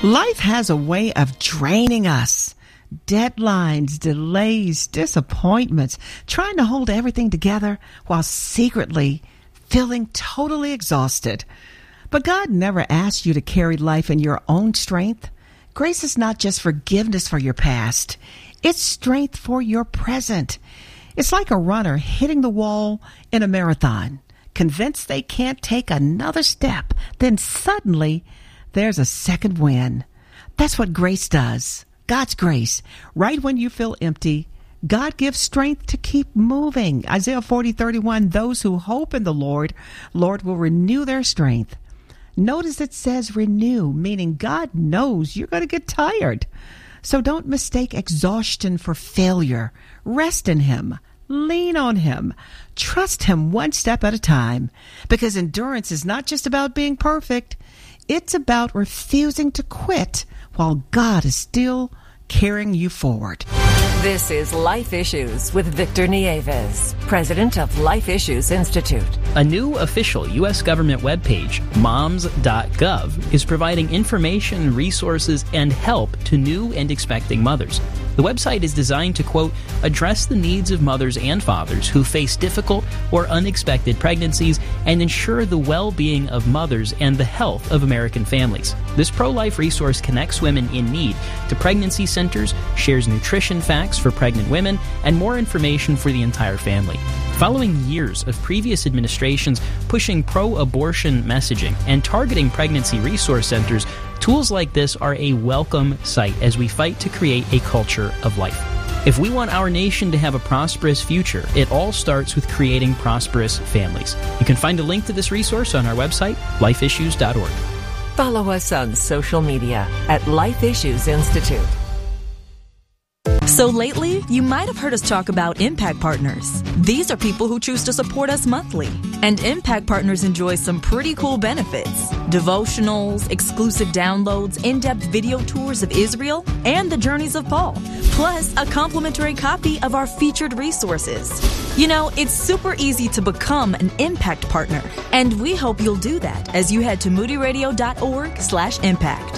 Life has a way of draining us. Deadlines, delays, disappointments, trying to hold everything together while secretly feeling totally exhausted. But God never asked you to carry life in your own strength. Grace is not just forgiveness for your past. It's strength for your present. It's like a runner hitting the wall in a marathon, convinced they can't take another step. Then suddenly, there's a second win. That's what grace does. God's grace. Right when you feel empty, God gives strength to keep moving. Isaiah 40:31, those who hope in the Lord will renew their strength. Notice it says renew, meaning God knows you're going to get tired. So don't mistake exhaustion for failure. Rest in Him. Lean on Him. Trust Him one step at a time. Because endurance is not just about being perfect. It's about refusing to quit while God is still carrying you forward. This is Life Issues with Victor Nieves, president of Life Issues Institute. A new official U.S. government webpage, moms.gov, is providing information, resources, and help to new and expecting mothers. The website is designed to, quote, address the needs of mothers and fathers who face difficult or unexpected pregnancies and ensure the well-being of mothers and the health of American families. This pro-life resource connects women in need to pregnancy centers, shares nutrition facts for pregnant women, and more information for the entire family. Following years of previous administrations pushing pro-abortion messaging and targeting pregnancy resource centers, tools like this are a welcome sight as we fight to create a culture of life. If we want our nation to have a prosperous future, it all starts with creating prosperous families. You can find a link to this resource on our website, lifeissues.org. Follow us on social media at Life Issues Institute. So lately, you might have heard us talk about Impact Partners. These are people who choose to support us monthly. And Impact Partners enjoy some pretty cool benefits. Devotionals, exclusive downloads, in-depth video tours of Israel, and the journeys of Paul. Plus, a complimentary copy of our featured resources. You know, it's super easy to become an Impact Partner. And we hope you'll do that as you head to moodyradio.org/impact.